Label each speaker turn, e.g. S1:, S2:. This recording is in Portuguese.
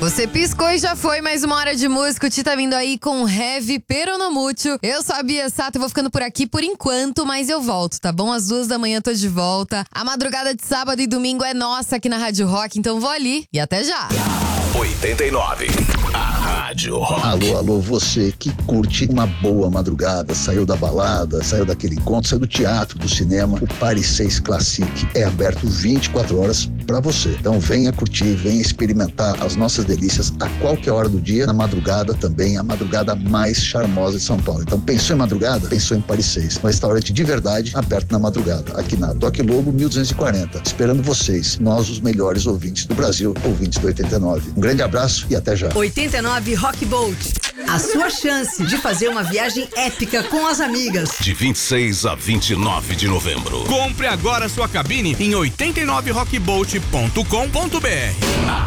S1: Você piscou e já foi, mais uma hora de música. O Ti tá vindo aí com Heavy Peronomútil. Eu sou a Bia Sato, eu vou ficando por aqui por enquanto, mas eu volto, tá bom? Às 2 da manhã tô de volta. A madrugada de sábado e domingo é nossa aqui na Rádio Rock, então vou ali e até já.
S2: 89, a Rádio Rock.
S3: Alô, você que curte uma boa madrugada, saiu da balada, saiu daquele encontro, saiu do teatro, do cinema. O Paris 6 Classic é aberto 24 horas pra você. Então venha curtir, venha experimentar as nossas delícias a qualquer hora do dia, na madrugada também, a madrugada mais charmosa de São Paulo. Então pensou em madrugada? Pensou em Paris 6. Um restaurante de verdade, aberto na madrugada, aqui na Toque Lobo 1240. Esperando vocês, nós os melhores ouvintes do Brasil, ouvintes do 89. Um grande abraço e até já.
S4: 89 Rock Boat. A sua chance de fazer uma viagem épica com as amigas.
S2: De 26 a 29 de novembro.
S5: Compre agora sua cabine em 89rockboat.com.br.